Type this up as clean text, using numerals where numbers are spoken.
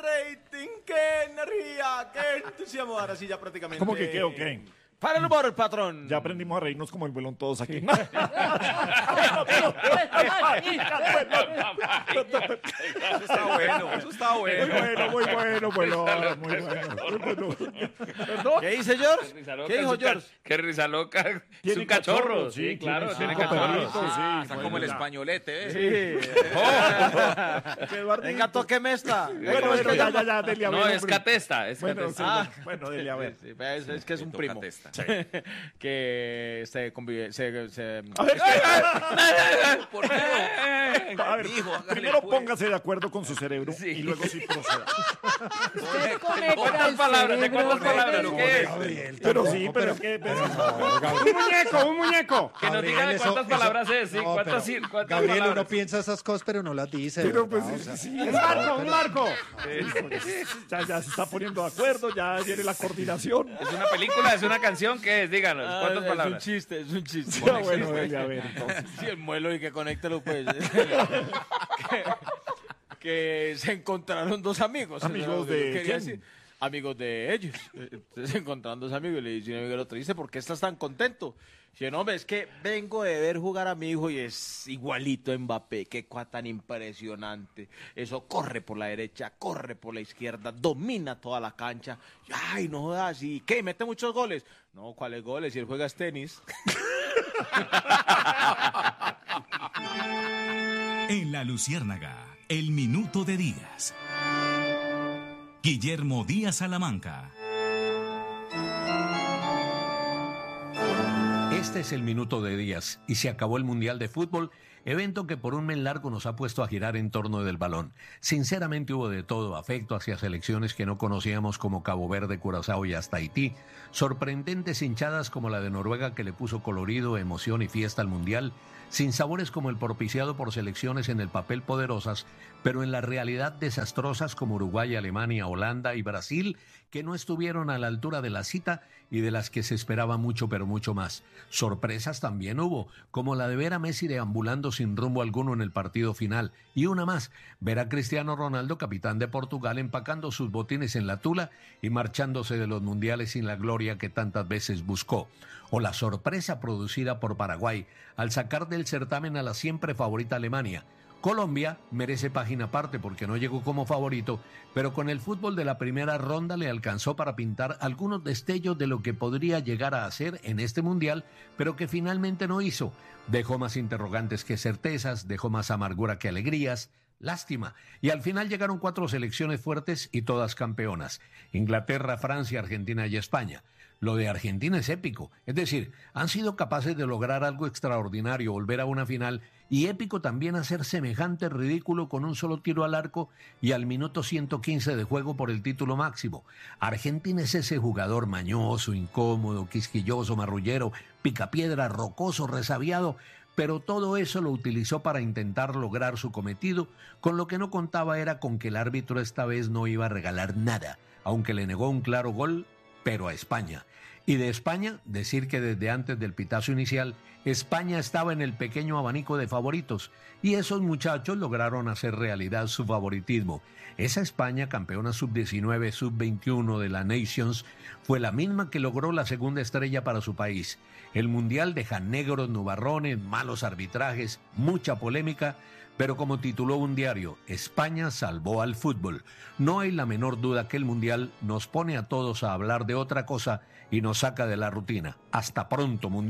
rating, qué energía, qué entusiasmo. Ahora sí, ya prácticamente. ¿Cómo que qué o qué? Para el humor, patrón. Ya aprendimos a reírnos como el vuelón todos aquí. Eso está bueno, eso está bueno. Muy bueno, vuelón, muy bueno. ¿Perdón? ¿Qué dice George? ¿Qué dijo George? Qué risa loca. Es Tiene un cachorro. sí, Sí, claro, tiene tiene cinco cachorros. perritos, sí, Está bueno, como el ya. españolete, ¿eh? Sí. Eduardito. Venga, tóqueme esta. Bueno, ya, Delia, a ver, No, es hombre. catesta, es Bueno, catesta. sí, bueno, Delia, a ver. Sí, es que es un Toca primo. testa. Que se convive. A ver, ¿Por qué? a ver, Hijo, hágale primero pues. póngase de acuerdo con su cerebro Sí. y luego sí proceda. ¿Cuántas palabras? ¿De cuántas palabras? ¿Qué es? Pero sí, pero es que... Un muñeco. Que nos diga de cuántas palabras es, ¿sí? ¿Cuántas Gabriel, uno palabras? piensa esas cosas, pero no las dice. Pero ¿verdad? pues O sea, sí, Un marco. ya se está poniendo de acuerdo, ya viene la coordinación. ¿Es una película? ¿Es una canción? ¿Qué es? Díganos. ¿Cuántas palabras? Es un chiste. Ya, bueno, Delia, a ver, entonces. Sí, el muelo y que conéctelo, pues. que se encontraron dos amigos. ¿Amigos Eso es lo que de quería quién? decir. Amigos de ellos. Entonces se encontraron dos amigos y le dice un amigo al otro, dice, ¿por qué estás tan contento? Dice, no, hombre, es que vengo de ver jugar a mi hijo y es igualito a Mbappé, qué cosa tan impresionante. Eso corre por la derecha, corre por la izquierda, domina toda la cancha. Y, ay, no jodas, ¿y qué? ¿Mete muchos goles? No, ¿cuáles goles? Si él juega es tenis. En La Luciérnaga, el minuto de Díaz. Guillermo Díaz Salamanca. Este es el minuto de Díaz y se acabó el Mundial de Fútbol, evento que por un mes largo nos ha puesto a girar en torno del balón. Sinceramente hubo de todo, afecto hacia selecciones que no conocíamos como Cabo Verde, Curazao y hasta Haití, sorprendentes hinchadas como la de Noruega que le puso colorido, emoción y fiesta al Mundial, sinsabores como el propiciado por selecciones en el papel poderosas, pero en la realidad desastrosas como Uruguay, Alemania, Holanda y Brasil, que no estuvieron a la altura de la cita y de las que se esperaba mucho, pero mucho más. Sorpresas también hubo, como la de ver a Messi deambulando sin rumbo alguno en el partido final. Y una más, ver a Cristiano Ronaldo, capitán de Portugal, empacando sus botines en la tula y marchándose de los mundiales sin la gloria que tantas veces buscó. O la sorpresa producida por Paraguay al sacar del certamen a la siempre favorita Alemania. Colombia merece página aparte porque no llegó como favorito, pero con el fútbol de la primera ronda le alcanzó para pintar algunos destellos de lo que podría llegar a hacer en este mundial, pero que finalmente no hizo. Dejó más interrogantes que certezas, dejó más amargura que alegrías. Lástima. Y al final llegaron 4 selecciones fuertes y todas campeonas. Inglaterra, Francia, Argentina y España. Lo de Argentina es épico. Es decir, han sido capaces de lograr algo extraordinario, volver a una final, y épico también hacer semejante ridículo con un solo tiro al arco y al minuto 115 de juego por el título máximo. Argentina es ese jugador mañoso, incómodo, quisquilloso, marrullero, picapiedra, rocoso, resabiado, pero todo eso lo utilizó para intentar lograr su cometido, con lo que no contaba era con que el árbitro esta vez no iba a regalar nada, aunque le negó un claro gol, pero a España. Y de España, decir que desde antes del pitazo inicial, España estaba en el pequeño abanico de favoritos, y esos muchachos lograron hacer realidad su favoritismo. Esa España, campeona sub-19, sub-21 de la Nations, fue la misma que logró la segunda estrella para su país. El Mundial deja negros, nubarrones, malos arbitrajes, mucha polémica, pero como tituló un diario, España salvó al fútbol. No hay la menor duda que el Mundial nos pone a todos a hablar de otra cosa y nos saca de la rutina. Hasta pronto, Mundial.